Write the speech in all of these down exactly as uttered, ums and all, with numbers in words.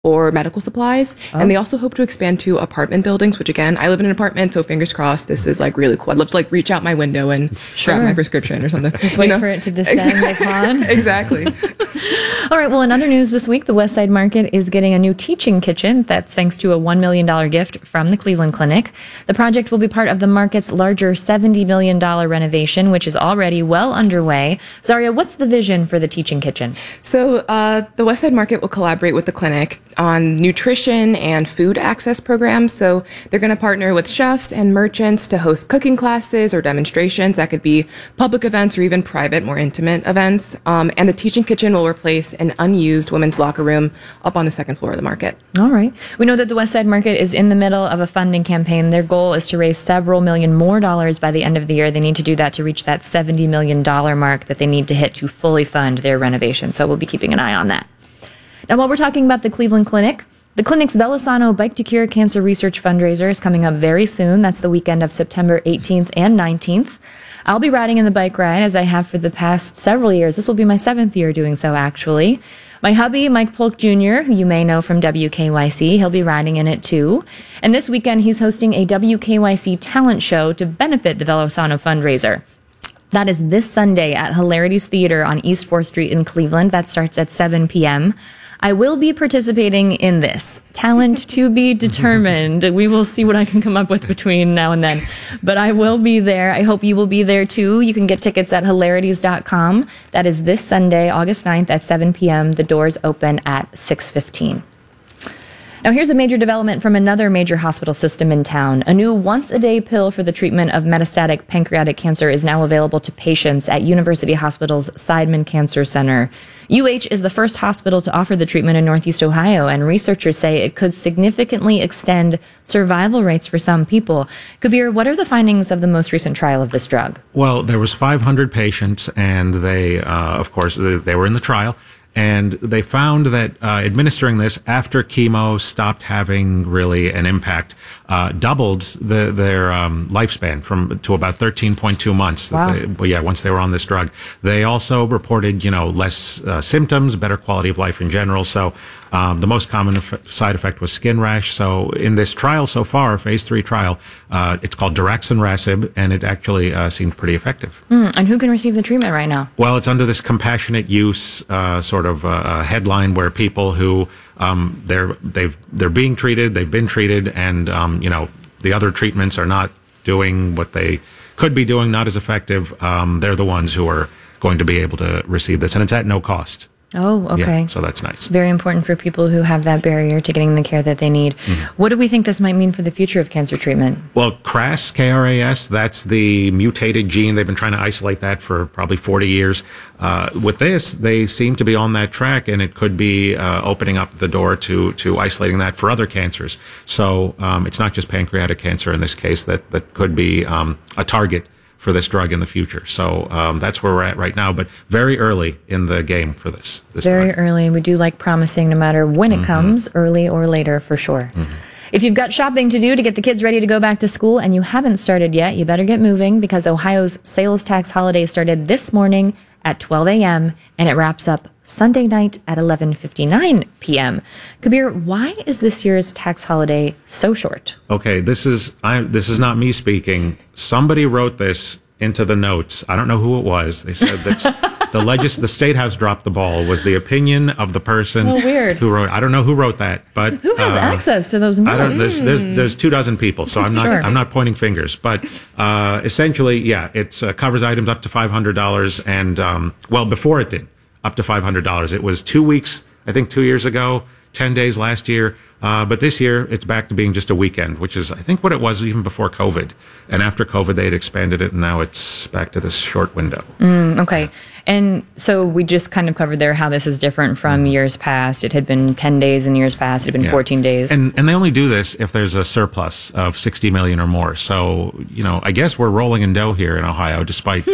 or medical supplies. Oh. And they also hope to expand to apartment buildings, which again, I live in an apartment, so fingers crossed, this is like really cool. I'd love to like reach out my window and sure. grab my prescription or something. Just wait you know? for it to descend like Han. Exactly. All right, well, in other news this week, the Westside Market is getting a new teaching kitchen. That's thanks to a one million dollars gift from the Cleveland Clinic. The project will be part of the market's larger seventy million dollars renovation, which is already well underway. Zaria, what's the vision for the teaching kitchen? So uh, the Westside Market will collaborate with the clinic on nutrition and food access programs. So they're going to partner with chefs and merchants to host cooking classes or demonstrations. That could be public events or even private, more intimate events. Um, and the teaching kitchen will replace an unused women's locker room up on the second floor of the market. All right. We know that the Westside Market is in the middle of a funding campaign. Their goal is to raise several million more dollars by the end of the year. They need to do that to reach that seventy million dollars mark that they need to hit to fully fund their renovation. So we'll be keeping an eye on that. Now, while we're talking about the Cleveland Clinic, the clinic's Belisano Bike to Cure Cancer Research fundraiser is coming up very soon. That's the weekend of September eighteenth and nineteenth. I'll be riding in the bike ride as I have for the past several years. This will be my seventh year doing so, actually. My hubby, Mike Polk Junior, who you may know from W K Y C, he'll be riding in it too. And this weekend, he's hosting a W K Y C talent show to benefit the Belisano fundraiser. That is this Sunday at Hilarities Theater on East fourth Street in Cleveland. That starts at seven p.m. I will be participating in this. Talent to be determined. We will see what I can come up with between now and then. But I will be there. I hope you will be there too. You can get tickets at hilarities dot com. That is this Sunday, August ninth at seven p.m. The doors open at six fifteen. Now, here's a major development from another major hospital system in town. A new once-a-day pill for the treatment of metastatic pancreatic cancer is now available to patients at University Hospital's Seidman Cancer Center. U H is the first hospital to offer the treatment in Northeast Ohio, and researchers say it could significantly extend survival rates for some people. Kabir, what are the findings of the most recent trial of this drug? Well, there was five hundred patients, and they, uh, of course, they, they were in the trial. And they found that uh, administering this after chemo stopped having really an impact, uh, doubled the, their um, lifespan from to about thirteen point two months. Wow. They, well, yeah, once they were on this drug. They also reported, you know, less uh, symptoms, better quality of life in general. So um, the most common eff- side effect was skin rash. So in this trial so far, phase three trial, uh, it's called daraxonrasib, and it actually uh, seemed pretty effective. Mm, and who can receive the treatment right now? Well, it's under this compassionate use uh, sort of uh, headline where people who um, they're they've they're being treated, they've been treated, and um, you know the other treatments are not doing what they could be doing, not as effective. Um, they're the ones who are going to be able to receive this, and it's at no cost. Oh, okay. Yeah, so that's nice. Very important for people who have that barrier to getting the care that they need. Mm-hmm. What do we think this might mean for the future of cancer treatment? Well, C R A S, K R A S, that's the mutated gene. They've been trying to isolate that for probably forty years. Uh, with this, they seem to be on that track, and it could be uh, opening up the door to, to isolating that for other cancers. So um, it's not just pancreatic cancer in this case that, that could be um, a target for this drug in the future. So um, that's where we're at right now, but very early in the game for this. this very drug. early. We do like promising no matter when it mm-hmm. comes, early or later for sure. Mm-hmm. If you've got shopping to do to get the kids ready to go back to school and you haven't started yet, you better get moving because Ohio's sales tax holiday started this morning at twelve a.m. and it wraps up Sunday night at eleven fifty-nine p.m. Kabir, why is this year's tax holiday so short? Okay, this is I, this is not me speaking. Somebody wrote this into the notes. I don't know who it was. They said that the legis- the State House dropped the ball was the opinion of the person oh, weird. who wrote. I don't know who wrote that, but who has uh, access to those notes? I don't. There's, there's there's two dozen people, so I'm not sure. I'm not pointing fingers. But uh, essentially, yeah, it uh, covers items up to five hundred dollars, and um, well, before it did up to five hundred dollars. It was two weeks, I think, two years ago, ten days last year. Uh, but this year, it's back to being just a weekend, which is, I think, what it was even before COVID. And after COVID, they had expanded it, and now it's back to this short window. Mm, okay. And so we just kind of covered there how this is different from mm. years past. It had been ten days in years past. It had been yeah. fourteen days. And and they only do this if there's a surplus of sixty million or more. So, you know, I guess we're rolling in dough here in Ohio, despite... Hmm.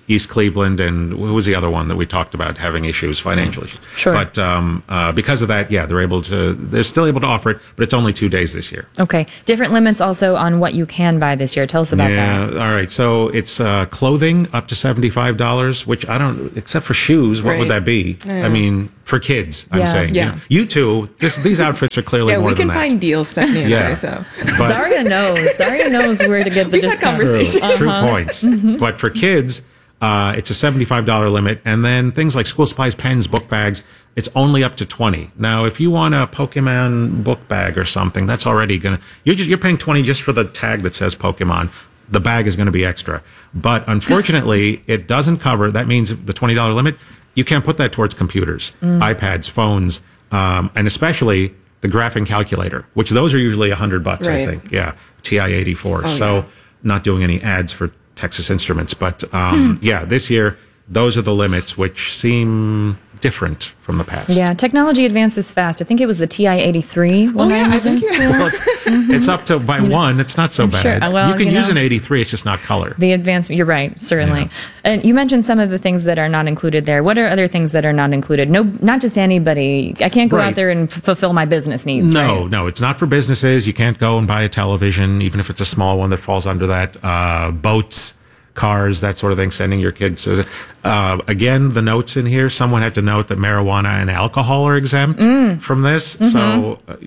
East Cleveland, and what was the other one that we talked about having issues financially? Sure. But um, uh, because of that, yeah, they're able to. They're still able to offer it, but it's only two days this year. Okay. Different limits also on what you can buy this year. Tell us about yeah, that. All right. So it's uh, clothing up to seventy-five dollars, which I don't, except for shoes, what Right. would that be? Yeah. I mean, for kids, I'm Yeah. saying. Yeah. You, you two, this, these outfits are clearly Yeah, more we than can that. find deals, Stephanie and Yeah. I, so. But- Zaria knows. Zaria knows where to get the We've had discount. conversations. True, true points. But for kids, uh, it's a seventy-five dollars limit. And then things like school supplies, pens, book bags, it's only up to twenty. Now, if you want a Pokemon book bag or something, that's already going to, you're just, you're paying twenty just for the tag that says Pokemon. The bag is going to be extra. But unfortunately, it doesn't cover, that means the twenty dollars limit, you can't put that towards computers, iPads, phones, um, and especially the graphing calculator, which those are usually a hundred bucks, I Right. think. Yeah. T I eighty-four. so yeah. not doing any ads for Texas Instruments, but um, Hmm. yeah, this year, those are the limits, which seem different from the past. Yeah, technology advances fast. I think it was the T I eighty-three when Oh, yeah, I I was in think, school. Well, it's, it's up to by one. It's not so I'm bad. sure. Uh, well, you can you use know. an eighty-three. It's just not color. The advancement, you're right, certainly. Yeah. And you mentioned some of the things that are not included there. What are other things that are not included? No, not just anybody. I can't go Right. out there and f- fulfill my business needs. No, right? no, it's not for businesses. You can't go and buy a television, even if it's a small one that falls under that. Uh, boats, cars, that sort of thing, sending your kids. So, uh, again, the notes in here, someone had to note that marijuana and alcohol are exempt Mm. from this. Mm-hmm. So uh,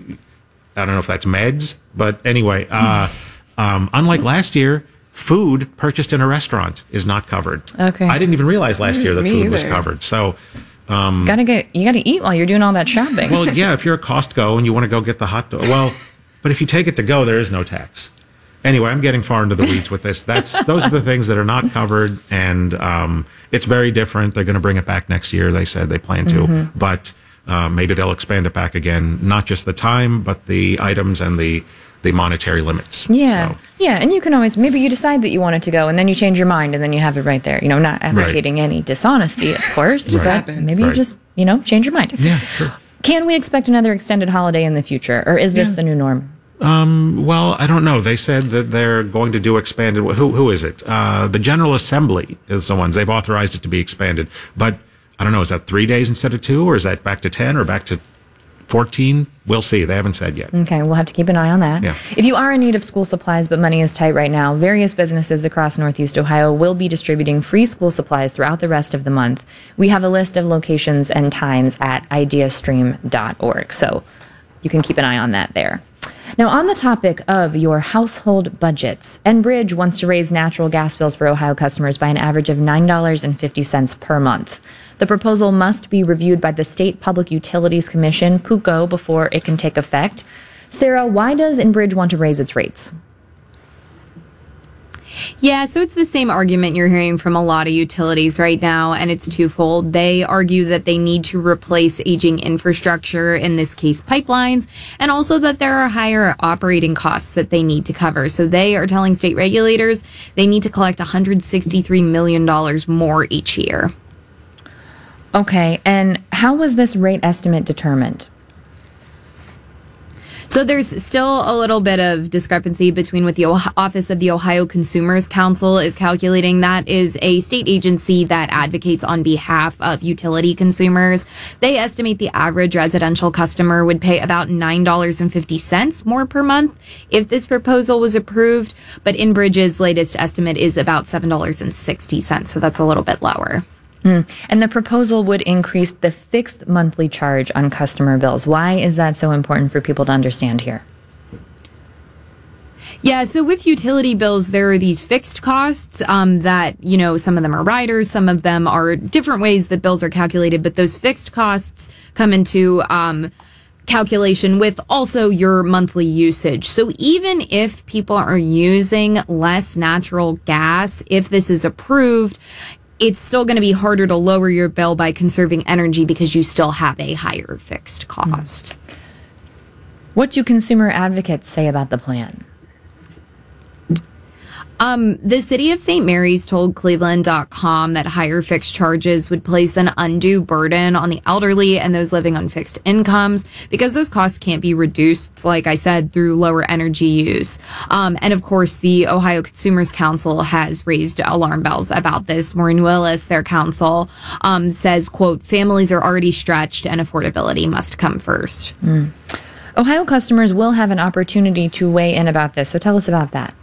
I don't know if that's meds, but anyway, uh, um, unlike last year, food purchased in a restaurant is not covered. Okay. I didn't even realize last year that Me food was either. covered. So, Gotta get, you gotta eat while you're doing all that shopping. well, yeah, if you're a Costco and you want to go get the hot dog, well, but if you take it to go, there is no tax. Anyway, I'm getting far into the weeds with this. That's those are the things that are not covered, and um, it's very different. They're going to bring it back next year. They said they plan to, Mm-hmm. but uh, maybe they'll expand it back again. Not just the time, but the items and the the monetary limits. Yeah. So, Yeah. And you can always, maybe you decide that you want it to go and then you change your mind and then you have it right there. You know, not advocating any dishonesty, of course. Right. But Happens. maybe you Right. just, you know, change your mind. yeah, sure. Can we expect another extended holiday in the future or is this Yeah. the new norm? Well, I don't know. They said that they're going to do expanded. Who who is it? Uh, the General Assembly is the ones they've authorized it to be expanded. But I don't know. Is that three days instead of two, or is that back to ten, or back to fourteen? We'll see. They haven't said yet. Okay, we'll have to keep an eye on that. Yeah. If you are in need of school supplies but money is tight right now, various businesses across Northeast Ohio will be distributing free school supplies throughout the rest of the month. We have a list of locations and times at ideastream dot org, so you can keep an eye on that there. Now, on the topic of your household budgets, Enbridge wants to raise natural gas bills for Ohio customers by an average of nine dollars and fifty cents per month. The proposal must be reviewed by the State Public Utilities Commission, PUCO, before it can take effect. Sarah, why does Enbridge want to raise its rates? Yeah, so it's the same argument you're hearing from a lot of utilities right now, and it's twofold. They argue that they need to replace aging infrastructure, in this case pipelines, and also that there are higher operating costs that they need to cover. So they are telling state regulators they need to collect one hundred sixty-three million dollars more each year. Okay, and how was this rate estimate determined? So there's still a little bit of discrepancy between what the o- Office of the Ohio Consumers Council is calculating. That is a state agency that advocates on behalf of utility consumers. They estimate the average residential customer would pay about nine dollars and fifty cents more per month if this proposal was approved. But Enbridge's latest estimate is about seven dollars and sixty cents. So that's a little bit lower. Hmm. And the proposal would increase the fixed monthly charge on customer bills. Why is that so important for people to understand here? Yeah, so with utility bills, there are these fixed costs um, that, you know, some of them are riders, some of them are different ways that bills are calculated, but those fixed costs come into um, calculation with also your monthly usage. So even if people are using less natural gas, if this is approved, it's still going to be harder to lower your bill by conserving energy because you still have a higher fixed cost. What do consumer advocates say about the plan? Um, the city of Saint Mary's told Cleveland dot com that higher fixed charges would place an undue burden on the elderly and those living on fixed incomes because those costs can't be reduced, like I said, through lower energy use. Um, and of course, the Ohio Consumers Council has raised alarm bells about this. Maureen Willis, their counsel, um, says, quote, families are already stretched and affordability must come first. Mm. Ohio customers will have an opportunity to weigh in about this. So tell us about that.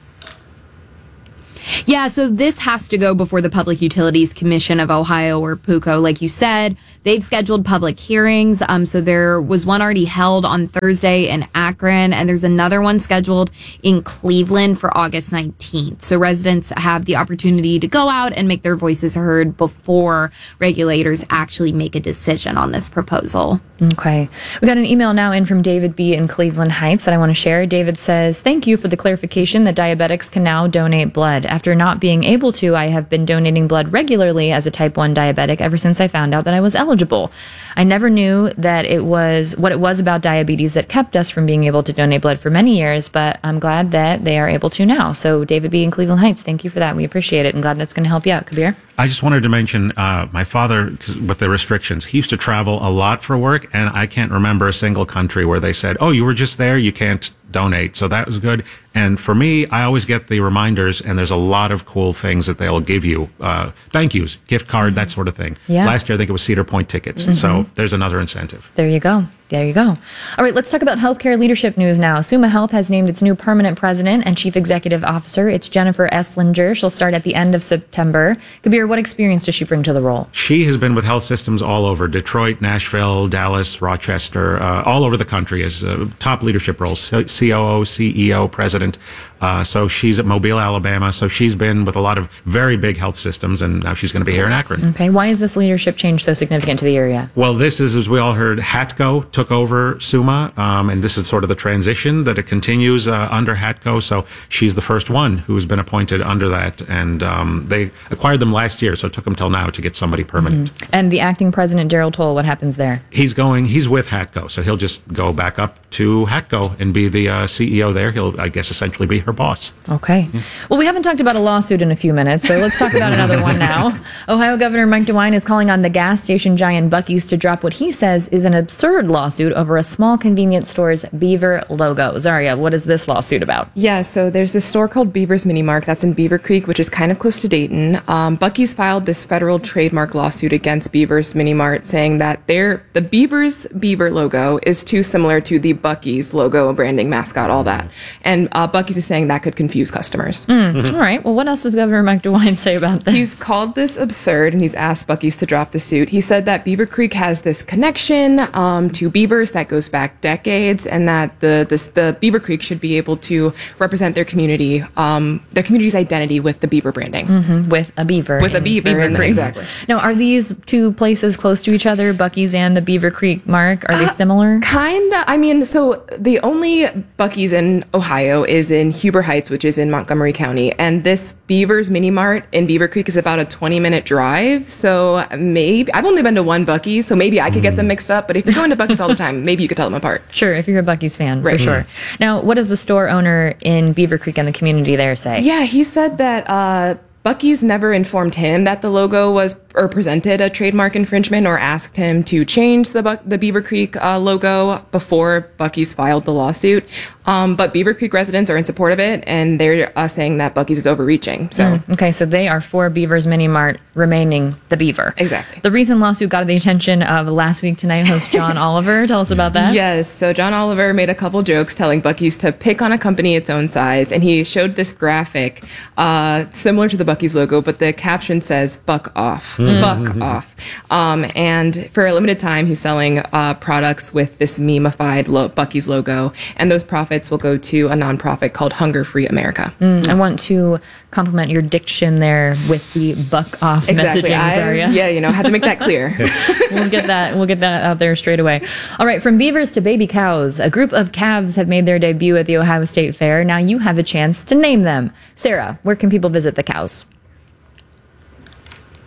Yeah, so this has to go before the Public Utilities Commission of Ohio, or PUCO. Like you said, they've scheduled public hearings. Um, so there was one already held on Thursday in Akron, and there's another one scheduled in Cleveland for August nineteenth. So residents have the opportunity to go out and make their voices heard before regulators actually make a decision on this proposal. Okay. We got an email now in from David B. in Cleveland Heights that I want to share. David says, thank you for the clarification that diabetics can now donate blood. After not being able to, I have been donating blood regularly as a type one diabetic ever since I found out that I was eligible. I never knew that it was what it was about diabetes that kept us from being able to donate blood for many years, but I'm glad that they are able to now. So David B. in Cleveland Heights, thank you for that. We appreciate it and glad that's going to help you out. Kabir? I just wanted to mention uh, my father, 'cause with the restrictions, he used to travel a lot for work, and I can't remember a single country where they said, oh, you were just there, you can't donate. So that was good. And for me, I always get the reminders, and there's a lot of cool things that they'll give you. Uh, thank yous, gift card, that sort of thing. Yeah. Last year, I think it was Cedar Point tickets. Mm-hmm. So there's another incentive. There you go. There you go. All right, let's talk about healthcare leadership news now. Summa Health has named its new permanent president and chief executive officer. It's Jennifer Esslinger. She'll start at the end of September. Kabir, what experience does she bring to the role? She has been with health systems all over Detroit, Nashville, Dallas, Rochester, uh, all over the country as uh, top leadership roles, C O O, C E O, president. Uh, so she's at Mobile, Alabama. So she's been with a lot of very big health systems, and now she's going to be here in Akron. Okay. Why is this leadership change so significant to the area? Well, this is, as we all heard, Hatco took over Summa, um, and this is sort of the transition that it continues uh, under Hatco. So she's the first one who has been appointed under that, and um, they acquired them last year, so it took them till now to get somebody permanent. Mm-hmm. And the acting president, Daryl Toll, what happens there? He's going, he's with Hatco, so he'll just go back up to Hatco and be the uh, C E O there. He'll, I guess, essentially be her boss. Okay. Yeah. Well, we haven't talked about a lawsuit in a few minutes, so let's talk about another one now. Ohio Governor Mike DeWine is calling on the gas station giant Buc-ee's to drop what he says is an absurd lawsuit over a small convenience store's Beaver logo. Zaria, what is this lawsuit about? Yeah, so there's this store called Beaver's Mini Mart that's in Beaver Creek, which is kind of close to Dayton. Um, Buc-ee's filed this federal trademark lawsuit against Beaver's Mini Mart, saying that their the Beaver's Beaver logo is too similar to the Buc-ee's logo, branding, mascot, all that. And uh, Buc-ee's is saying that could confuse customers. Mm, mm-hmm. All right. Well, what else does Governor Mike DeWine say about this? He's called this absurd, and he's asked Buc-ee's to drop the suit. He said that Beaver Creek has this connection um, to beavers that goes back decades, and that the this, the Beaver Creek should be able to represent their community, um, their community's identity with the beaver branding. Mm-hmm. With a beaver. With a beaver. Beaver and Creek. Exactly. Now, are these two places close to each other, Buc-ee's and the Beaver Creek Mark? Are they uh, similar? Kinda. I mean, so the only Buc-ee's in Ohio is in Huber Heights, which is in Montgomery County, and this Beaver's Mini Mart in Beaver Creek is about a twenty minute drive. So maybe I've only been to one Buc-ee's, so maybe I could get them mixed up. But if you're going to Buc-ee's all the time, maybe you could tell them apart. Sure, if you're a Buc-ee's fan, right. for sure. Now, what does the store owner in Beaver Creek and the community there say? Yeah, he said that uh, Buc-ee's never informed him that the logo was or presented a trademark infringement or asked him to change the Bu- the Beaver Creek uh, logo before Buc-ee's filed the lawsuit. Um, but Beaver Creek residents are in support of it, and they're uh, saying that Buc-ee's is overreaching. So mm, okay, so they are for Beaver's Mini Mart remaining the Beaver. Exactly. The recent lawsuit got the attention of Last Week Tonight host John Oliver. Tell us about that. Yes, so John Oliver made a couple jokes telling Buc-ee's to pick on a company its own size, and he showed this graphic uh, similar to the Buc-ee's logo, but the caption says "Buck off." Mm. Buck off. Um, and for a limited time, he's selling uh, products with this meme-ified lo- Buc-ee's logo, and those profits will go to a nonprofit called Hunger Free America. Mm, I want to compliment your diction there with the buck off exactly. messaging, Zaria. Yeah, you know, had to make that clear. we'll get that. We'll get that out there straight away. All right, from beavers to baby cows, a group of calves have made their debut at the Ohio State Fair. Now you have a chance to name them. Sarah, where can people visit the cows?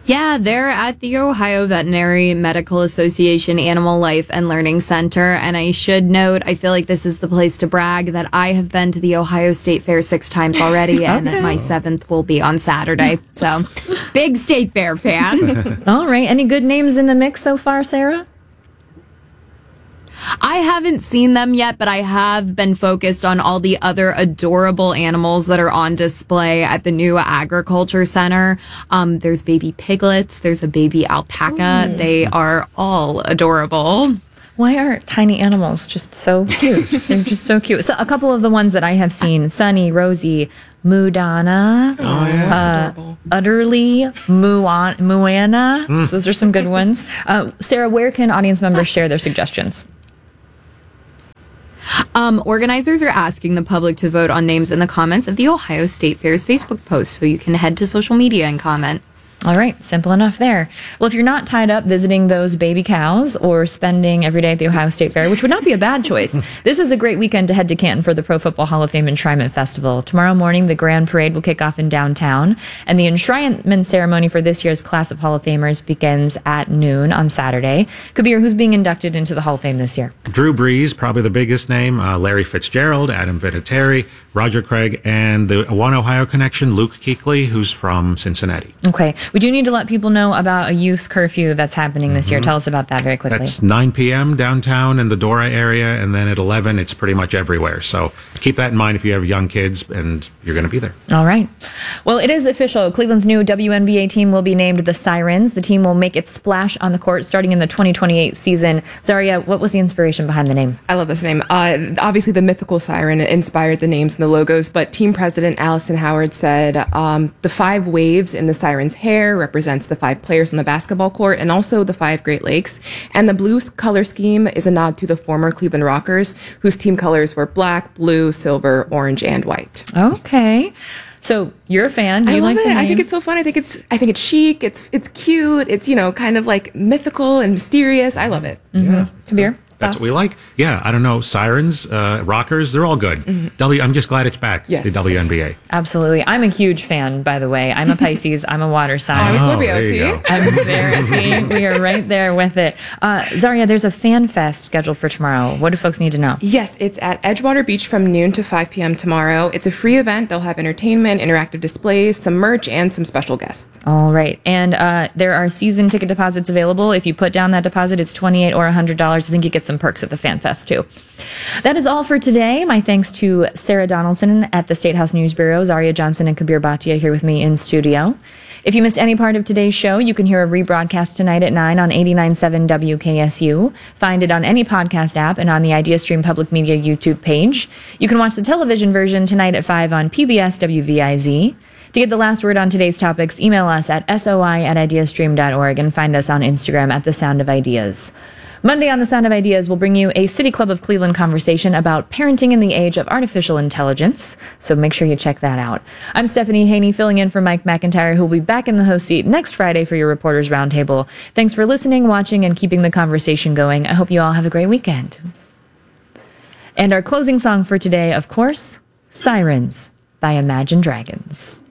Yeah, they're at the Ohio Veterinary Medical Association Animal Life and Learning Center. And I should note, I feel like this is the place to brag that I have been to the Ohio State Fair six times already, and Okay. my seventh will be on Saturday. So, big State Fair fan. All right. Any good names in the mix so far, Sarah? I haven't seen them yet, but I have been focused on all the other adorable animals that are on display at the new Agriculture Center. Um, there's baby piglets. There's a baby alpaca. Ooh. They are all adorable. Why are tiny animals just so cute? They're just so cute. So a couple of the ones that I have seen, Sunny, Rosie, Mudana, Oh, yeah. That's adorable. Utterly, Muan, Muana. Mm. So those are some good ones. Uh, Sarah, where can audience members share their suggestions? Um, organizers are asking the public to vote on names in the comments of the Ohio State Fair's Facebook post, so you can head to social media and comment. All right, simple enough there. Well, if you're not tied up visiting those baby cows or spending every day at the Ohio State Fair, which would not be a bad choice, this is a great weekend to head to Canton for the Pro Football Hall of Fame Enshrinement Festival. Tomorrow morning, the Grand Parade will kick off in downtown, and the enshrinement ceremony for this year's class of Hall of Famers begins at noon on Saturday. Kabir, who's being inducted into the Hall of Fame this year? Drew Brees, probably the biggest name, uh, Larry Fitzgerald, Adam Vinatieri, Roger Craig, and the One Ohio connection, Luke Kuechly, who's from Cincinnati. Okay, we do need to let people know about a youth curfew that's happening this year. Tell us about that very quickly. That's nine p.m. downtown in the Dora area, and then at eleven, it's pretty much everywhere. So keep that in mind if you have young kids and you're going to be there. All right. Well, it is official. Cleveland's new W N B A team will be named the Sirens. The team will make its splash on the court starting in the twenty twenty-eight season. Zaria, what was the inspiration behind the name? I love this name. Uh, obviously, the mythical siren inspired the names and the logos, but team president Allison Howard said um, the five waves in the siren's hair represents the five players on the basketball court and also the five Great Lakes. And the blue color scheme is a nod to the former Cleveland Rockers, whose team colors were black, blue, silver, orange, and white. Okay. So you're a fan. Do I you love like it. the I name? think it's so fun. I think it's I think it's chic. It's it's cute. It's, you know, kind of like mythical and mysterious. I love it. Mm-hmm. Kabir? That's what we thoughts? like. Yeah, I don't know. Sirens, uh, rockers, they're all good. W. I'm just glad it's back. Yes. The W N B A. Absolutely. I'm a huge fan, by the way. I'm a Pisces. I'm a water sign. I was Oh, Scorpio, there you see? go. I'm there. See, we are right there with it. Uh, Zaria, there's a fan fest scheduled for tomorrow. What do folks need to know? Yes, it's at Edgewater Beach from noon to five p.m. tomorrow. It's a free event. They'll have entertainment, interactive displays, some merch, and some special guests. All right. And uh, there are season ticket deposits available. If you put down that deposit, it's twenty-eight dollars or one hundred dollars. I think you get some perks at the Fan Fest, too. That is all for today. My thanks to Sarah Donaldson at the State House News Bureau, Zaria Johnson and Kabir Bhatia here with me in studio. If you missed any part of today's show, you can hear a rebroadcast tonight at nine on eighty-nine point seven W K S U. Find it on any podcast app and on the IdeaStream Public Media YouTube page. You can watch the television version tonight at five on P B S W V I Z. To get the last word on today's topics, email us at soi at ideastream dot org and find us on Instagram at The Sound of Ideas. Monday on The Sound of Ideas, we'll bring you a City Club of Cleveland conversation about parenting in the age of artificial intelligence, so make sure you check that out. I'm Stephanie Haney, filling in for Mike McIntyre, who will be back in the host seat next Friday for your Reporters Roundtable. Thanks for listening, watching, and keeping the conversation going. I hope you all have a great weekend. And our closing song for today, of course, Sirens by Imagine Dragons.